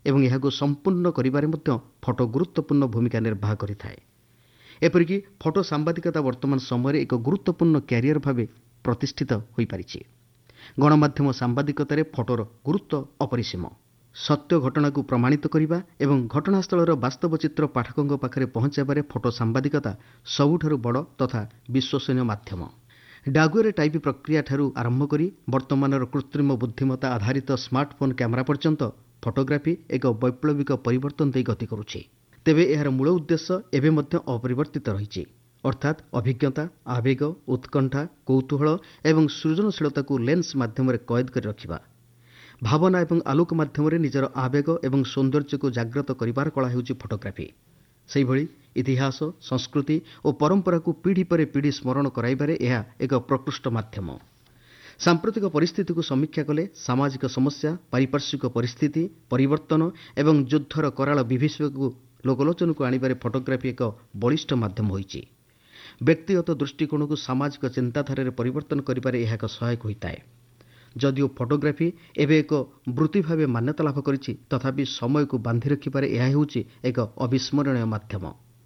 ଏବଂ ଏହାକୁ ସମ୍ପୂର୍ଣ୍ଣ କରିବାରେ ମଧ୍ୟ ଫଟୋ ଗୁରୁତ୍ୱପୂର୍ଣ୍ଣ ଭୂମିକା ନିର୍ବାହ କରିଥାଏ। ଏପରିକି ଫଟୋ ସାମ୍ବାଦିକତା ବର୍ତ୍ତମାନ ସମୟରେ ଏକ ଗୁରୁତ୍ୱପୂର୍ଣ୍ଣ କ୍ୟାରିୟର ଭାବେ ପ୍ରତିଷ୍ଠିତ ହୋଇପାରିଛି। ଗଣମାଧ୍ୟମ ସାମ୍ବାଦିକତାରେ ଫଟୋର ଗୁରୁତ୍ୱ ଅପରିସୀମ। ସତ୍ୟ ଘଟଣାକୁ ପ୍ରମାଣିତ କରିବା ଏବଂ ଘଟଣାସ୍ଥଳର ବାସ୍ତବ ଚିତ୍ର ପାଠକଙ୍କ ପାଖରେ ପହଞ୍ଚାଇବାରେ ଫଟୋ ସାମ୍ବାଦିକତା ସବୁଠାରୁ ବଡ଼ ତଥା ବିଶ୍ୱସନୀୟ ମାଧ୍ୟମ। ଡାଗୁଆରେ ଟାଇପ୍ ପ୍ରକ୍ରିୟାଠାରୁ ଆରମ୍ଭ କରି ବର୍ତ୍ତମାନର କୃତ୍ରିମ ବୁଦ୍ଧିମତ୍ତା ଆଧାରିତ ସ୍ମାର୍ଟଫୋନ୍ କ୍ୟାମେରା ପର୍ଯ୍ୟନ୍ତ ଫଟୋଗ୍ରାଫି ଏକ ବୈପ୍ଳବିକ ପରିବର୍ତ୍ତନ ଦେଇ ଗତି କରୁଛି। ତେବେ ଏହାର ମୂଳ ଉଦ୍ଦେଶ୍ୟ ଏବେ ମଧ୍ୟ ଅପରିବର୍ତ୍ତିତ ରହିଛି, ଅର୍ଥାତ୍ ଅଭିଜ୍ଞତା, ଆବେଗ, ଉତ୍କଣ୍ଠା, କୌତୂହଳ ଏବଂ ସୃଜନଶୀଳତାକୁ ଲେନ୍ସ ମାଧ୍ୟମରେ କଏଦ କରି ରଖିବା। ଭାବନା ଏବଂ ଆଲୋକ ମାଧ୍ୟମରେ ନିଜର ଆବେଗ ଏବଂ ସୌନ୍ଦର୍ଯ୍ୟକୁ ଜାଗ୍ରତ କରିବାର କଳା ହେଉଛି ଫଟୋଗ୍ରାଫି। ସେହିଭଳି ଇତିହାସ, ସଂସ୍କୃତି ଓ ପରମ୍ପରାକୁ ପିଢ଼ି ପରେ ପିଢ଼ି ସ୍ମରଣ କରାଇବାରେ ଏହା ଏକ ପ୍ରକୃଷ୍ଟ ମାଧ୍ୟମ। ସାମ୍ପ୍ରତିକ ପରିସ୍ଥିତିକୁ ସମୀକ୍ଷା କଲେ ସାମାଜିକ ସମସ୍ୟା, ପାରିପାର୍ଶ୍ୱିକ ପରିସ୍ଥିତି, ପରିବର୍ତ୍ତନ ଏବଂ ଯୁଦ୍ଧର କରାଳ ବିଭୀଷିକାକୁ ଲୋକଲୋଚନକୁ ଆଣିବାରେ ଫଟୋଗ୍ରାଫି ଏକ ବଳିଷ୍ଠ ମାଧ୍ୟମ ହୋଇଛି। ବ୍ୟକ୍ତିଗତ ଦୃଷ୍ଟିକୋଣକୁ ସାମାଜିକ ଚିନ୍ତାଧାରାରେ ପରିବର୍ତ୍ତନ କରିବାରେ ଏହା ଏକ ସହାୟକ ହୋଇଥାଏ। ଯଦିଓ ଫଟୋଗ୍ରାଫି ଏବେ ଏକ ବୃତ୍ତି ଭାବେ ମାନ୍ୟତା ଲାଭ କରିଛି, ତଥାପି ସମୟକୁ ବାନ୍ଧି ରଖିବାରେ ଏହା ହେଉଛି ଏକ ଅବିସ୍ମରଣୀୟ ମାଧ୍ୟମ।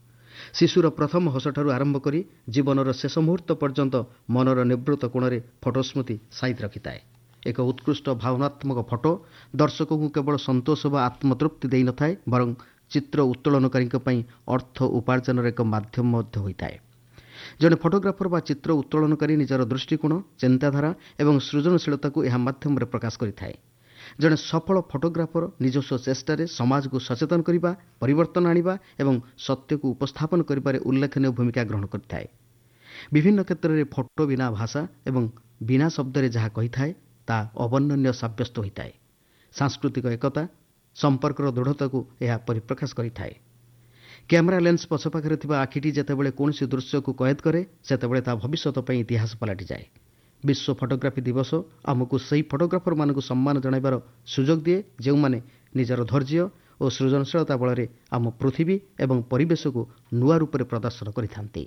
ଶିଶୁର ପ୍ରଥମ ହସଠାରୁ ଆରମ୍ଭ କରି ଜୀବନର ଶେଷ ମୁହୂର୍ତ୍ତ ପର୍ଯ୍ୟନ୍ତ ମନର ନିବୃତ୍ତ କୋଣରେ ଫଟୋ ସ୍ମୃତି ସାଇତି ରଖିଥାଏ। ଏକ ଉତ୍କୃଷ୍ଟ ଭାବନାତ୍ମକ ଫଟୋ ଦର୍ଶକଙ୍କୁ କେବଳ ସନ୍ତୋଷ ବା ଆତ୍ମତୃପ୍ତି ଦେଇନଥାଏ, ବରଂ ଚିତ୍ର ଉତ୍ତୋଳନକାରୀଙ୍କ ପାଇଁ ଅର୍ଥ ଉପାର୍ଜନର ଏକ ମାଧ୍ୟମ ମଧ୍ୟ ହୋଇଥାଏ। ଜଣେ ଫଟୋଗ୍ରାଫର ବା ଚିତ୍ର ଉତ୍ତୋଳନକାରୀ ନିଜର ଦୃଷ୍ଟିକୋଣ, ଚିନ୍ତାଧାରା ଏବଂ ସୃଜନଶୀଳତାକୁ ଏହା ମାଧ୍ୟମରେ ପ୍ରକାଶ କରିଥାଏ। ଜଣେ ସଫଳ ଫଟୋଗ୍ରାଫର ନିଜସ୍ୱ ଚେଷ୍ଟାରେ ସମାଜକୁ ସଚେତନ କରିବା, ପରିବର୍ତ୍ତନ ଆଣିବା ଏବଂ ସତ୍ୟକୁ ଉପସ୍ଥାପନ କରିବାରେ ଉଲ୍ଲେଖନୀୟ ଭୂମିକା ଗ୍ରହଣ କରିଥାଏ। ବିଭିନ୍ନ କ୍ଷେତ୍ରରେ ଫଟୋ ବିନା ଭାଷା ଏବଂ ବିନା ଶବ୍ଦରେ ଯାହା କହିଥାଏ ତାହା ଅବର୍ଣ୍ଣନୀୟ ସାବ୍ୟସ୍ତ ହୋଇଥାଏ। ସାଂସ୍କୃତିକ ଏକତା, ସମ୍ପର୍କର ଦୃଢ଼ତାକୁ ଏହା ପରିପ୍ରକାଶ କରିଥାଏ। କ୍ୟାମେରା ଲେନ୍ସ ପଛପାଖରେ ଥିବା ଆଖିଟି ଯେତେବେଳେ କୌଣସି ଦୃଶ୍ୟକୁ କଏଦ କରେ, ସେତେବେଳେ ତାହା ଭବିଷ୍ୟତ ପାଇଁ ଇତିହାସ ପାଲଟିଯାଏ। ବିଶ୍ୱ ଫଟୋଗ୍ରାଫି ଦିବସ ଆମକୁ ସେହି ଫଟୋଗ୍ରାଫରମାନଙ୍କୁ ସମ୍ମାନ ଜଣାଇବାର ସୁଯୋଗ ଦିଏ, ଯେଉଁମାନେ ନିଜର ଧୈର୍ଯ୍ୟ ଓ ସୃଜନଶୀଳତା ବଳରେ ଆମ ପୃଥିବୀ ଏବଂ ପରିବେଶକୁ ନୂଆ ରୂପରେ ପ୍ରଦର୍ଶନ କରିଥାନ୍ତି।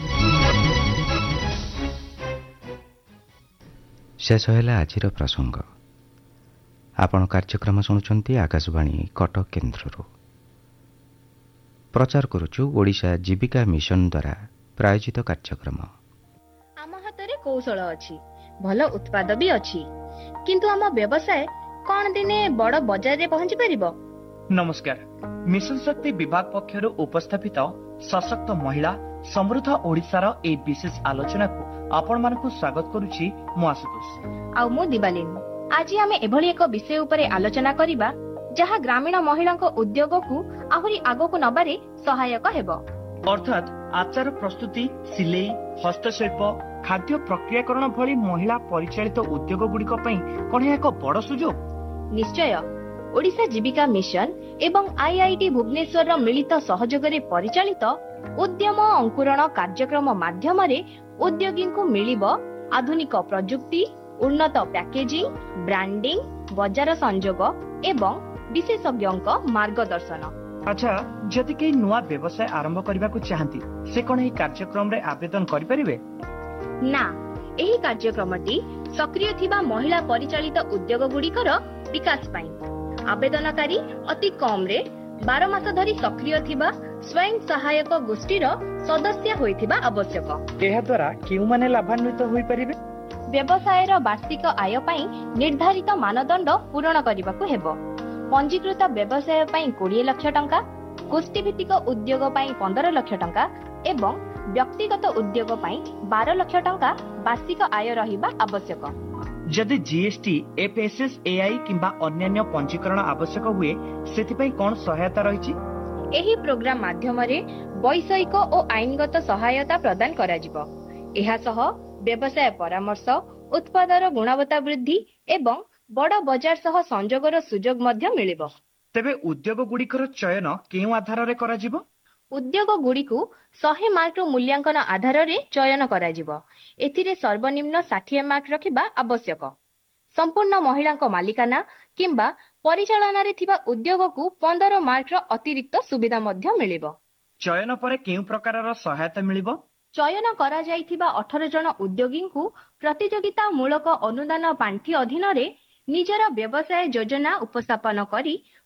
ଶେଷ ହେଲା ଆଜିର ପ୍ରସଙ୍ଗ। ଆପଣ କାର୍ଯ୍ୟକ୍ରମ ଶୁଣୁଛନ୍ତି ଆକାଶବାଣୀ କଟକ କେନ୍ଦ୍ରରୁ। ପ୍ରଚାର କରୁଛୁ ଓଡ଼ିଶା ଜୀବିକା ମିଶନ ଦ୍ୱାରା ପ୍ରାୟୋଜିତ କାର୍ଯ୍ୟକ୍ରମ। ଆମ ହାତରେ କୌଶଳ ଅଛି, ଭଲ ଉତ୍ପାଦ ବି ଅଛି, କିନ୍ତୁ ଆମ ବ୍ୟବସାୟ କଣ ଦିନେ ବଡ଼ ବଜାରରେ ପହଞ୍ଚି ପାରିବ? ନମସ୍କାର। ମିଶନ ଶକ୍ତି ବିଭାଗ ପକ୍ଷରୁ ଉପସ୍ଥାପିତ ସଶକ୍ତ ମହିଳା ସମୃଦ୍ଧ ଓଡ଼ିଶାର ଏହି ବିଶେଷ ଆଲୋଚନାକୁ ଆପଣମାନଙ୍କୁ ସ୍ୱାଗତ କରୁଛି ମୁଁ ଆଶୁତୋଷ। ଆଉ ମୁଁ ଦିବାଲିନ। ଆଜି ଆମେ ଏଭଳି ଏକ ବିଷୟ ଉପରେ ଆଲୋଚନା କରିବା ଯାହା ଗ୍ରାମୀଣ ମହିଳାଙ୍କ ଉଦ୍ୟୋଗକୁ ଆହୁରି ଆଗକୁ ନବାରେ ସହାୟକ ହେବ। ଅର୍ଥାତ୍ ଆଚାର ପ୍ରସ୍ତୁତି, ସିଲେଇ, ହସ୍ତଶିଳ୍ପ, ଖାଦ୍ୟ ପ୍ରକ୍ରିୟାକରଣ ଭଳି ମହିଳା ପରିଚାଳିତ ଉଦ୍ୟୋଗ ଗୁଡ଼ିକ ପାଇଁ କଣ ଏହା ଏକ ବଡ଼ ସୁଯୋଗ? ନିଶ୍ଚୟ। ଓଡ଼ିଶା ଜୀବିକା ମିଶନ ଏବଂ ଆଇଆଇଟି ଭୁବନେଶ୍ୱରର ମିଳିତ ସହଯୋଗରେ ପରିଚାଳିତ ଉଦ୍ୟମ ଅଙ୍କୁରଣ କାର୍ଯ୍ୟକ୍ରମ ମାଧ୍ୟମରେ ଉଦ୍ୟୋଗୀଙ୍କୁ ମିଳିବ ଆଧୁନିକ ପ୍ରଯୁକ୍ତି, ଉନ୍ନତ ପ୍ୟାକେଜିଂ, ବ୍ରାଣ୍ଡିଂ, ବଜାର ସଂଯୋଗ ଏବଂ ବିଶେଷଜ୍ଞଙ୍କ ମାର୍ଗଦର୍ଶନ। ଆଚ୍ଛା, ଯଦି କେହି ନୂଆ ବ୍ୟବସାୟ ଆରମ୍ଭ କରିବାକୁ ଚାହାନ୍ତି, ସେ କଣ ଏହି କାର୍ଯ୍ୟକ୍ରମରେ ଆବେଦନ କରିପାରିବେ? ନା, ଏହି କାର୍ଯ୍ୟକ୍ରମଟି ସକ୍ରିୟ ଥିବା ମହିଳା ପରିଚାଳିତ ଉଦ୍ୟୋଗ ଗୁଡ଼ିକର ବିକାଶ ପାଇଁ। ଆବେଦନକାରୀ ଅତି କମରେ 12 ମାସ ଧରି ସକ୍ରିୟ ଥିବା ସ୍ୱୟଂ ସହାୟକ ଗୋଷ୍ଠୀର ସଦସ୍ୟ ହୋଇଥିବା ଆବଶ୍ୟକ। ଏହା ଦ୍ୱାରା କେଉଁମାନେ ଲାଭାନ୍ୱିତ ହୋଇପାରିବେ? ବ୍ୟବସାୟର ବାର୍ଷିକ ଆୟ ପାଇଁ ନିର୍ଦ୍ଧାରିତ ମାନଦଣ୍ଡ ପୂରଣ କରିବାକୁ ହେବ। ପଞ୍ଜୀକୃତ ବ୍ୟବସାୟ ପାଇଁ 20 ଲକ୍ଷ ଟଙ୍କା, ଗୋଷ୍ଠୀଭିତ୍ତିକ ଉଦ୍ୟୋଗ ପାଇଁ 15 ଲକ୍ଷ ଟଙ୍କା ଏବଂ ବ୍ୟକ୍ତିଗତ ଉଦ୍ୟୋଗ ପାଇଁ 12 ଲକ୍ଷ ଟଙ୍କା ବାର୍ଷିକ ଆୟ ରହିବା ଆବଶ୍ୟକ। ଯଦି ଜିଏସ୍ଟି, ଏଫ୍ଏସ୍ଏସ୍ଏଆଇ କିମ୍ବା ଅନ୍ୟାନ୍ୟ ପଞ୍ଜୀକରଣ ଆବଶ୍ୟକ ହୁଏ, ସେଥିପାଇଁ କଣ ସହାୟତା ରହିଛି? ଏହି ପ୍ରୋଗ୍ରାମ ମାଧ୍ୟମରେ ବୈଷୟିକ ଓ ଆଇନଗତ ସହାୟତା ପ୍ରଦାନ କରାଯିବ। ଏହା ସହ ବ୍ୟବସାୟ ପରାମର୍ଶ, ଉତ୍ପାଦର ଗୁଣବତ୍ତା ବୃଦ୍ଧି ଏବଂ ବଡ଼ ବଜାର ସହ ସଂଯୋଗର ସୁଯୋଗ ମଧ୍ୟ ମିଳିବ। ତେବେ ଉଦ୍ୟୋଗ ଗୁଡ଼ିକର ଚୟନ କେଉଁ ଆଧାରରେ କରାଯିବ? ଉଦ୍ୟୋଗ ଗୁଡ଼ିକୁ 100 ମାର୍କର ମୂଲ୍ୟାଙ୍କନ ଆଧାରରେ ଚୟନ କରାଯିବ। ଏଥିରେ ସର୍ବନିମ୍ନ 60 ମାର୍କ ରଖିବା ଆବଶ୍ୟକ। ସମ୍ପୂର୍ଣ୍ଣ ମହିଳାଙ୍କ ମାଲିକାନା କିମ୍ବା ପରିଚାଳନାରେ ଥିବା ଉଦ୍ୟୋଗକୁ 15 ମାର୍କର ଅତିରିକ୍ତ ସୁବିଧା ମଧ୍ୟ ମିଳିବ। ଚୟନ ପରେ କେଉଁ ପ୍ରକାରର ସହାୟତା ମିଳିବ? ଚୟନ କରାଯାଇଥିବା 18 ଜଣ ଉଦ୍ୟୋଗୀଙ୍କୁ ପ୍ରତିଯୋଗିତାମୂଳକ ଅନୁଦାନ ପାଣ୍ଠି ଅଧୀନରେ ନିଜର ବ୍ୟବସାୟ ଯୋଜନା ଉପସ୍ଥାପନ କରି